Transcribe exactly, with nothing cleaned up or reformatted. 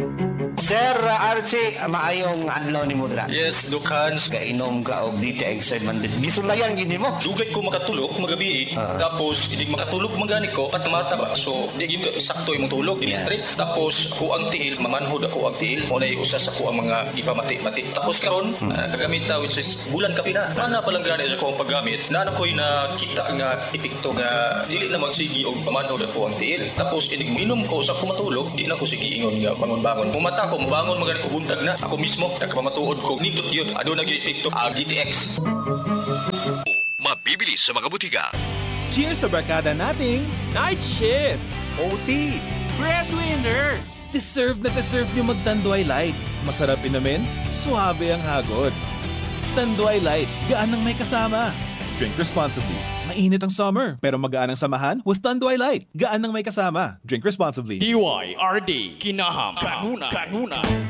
Sir Archie, maayong adlaw ni mo dira. Yes, Lucans. Kainom ka og D T exert man. Gisulayan gini mo. Dugay ko makatulog magabi eh. Ah. Tapos hindi makatulog magani ko pat mata ba. So di gyud sakto imong tulog, dili Yeah. straight. Tapos ko ang tiil, mamanhod ako ang tiil. Mo na usa sa ko ang mga gipamati-mati. Tapos karon Hmm. uh, kagamit ta which is bulan kapi na. Ana pa lang gani sa ko ang paggamit. Na ko'y nakita nga epekto nga dili na magsigi og pamanhod ako ang tiil. Tapos inig minom ko sa ko matulog, di na ko sige ingon nga bangon-bangon. Pumata ko, mabangon magani ko buntag na. Ako mismo nagpamatuod ko nindot yun. Ado nag epekto ang G T X. Mabibili sa mga butika. Cheers sa barkada nating Night Shift! O T! Breadwinner! Deserve na deserve nyo mag-Tanduay Light. Masarap inamin, suabe ang hagod. Tanduay Light, gaan ng may kasama. Drink responsibly. Mainit ang summer, pero magaan ang samahan with Tanduay Light. Gaan ng may kasama. Drink responsibly. D Y R D Kinaham Kanuna Kanuna